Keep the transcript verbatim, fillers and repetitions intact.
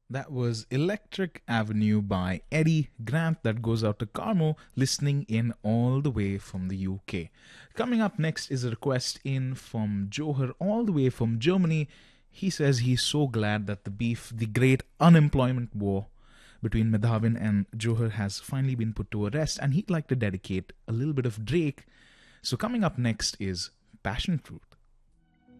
That was Electric Avenue by Eddie Grant. That goes out to Carmo, listening in all the way from the U K. Coming up next is a request in from Johar, all the way from Germany. He says he's so glad that the beef, the great unemployment war between Medhavin and Johar, has finally been put to a rest, and he'd like to dedicate a little bit of Drake. So coming up next is Passion Fruit.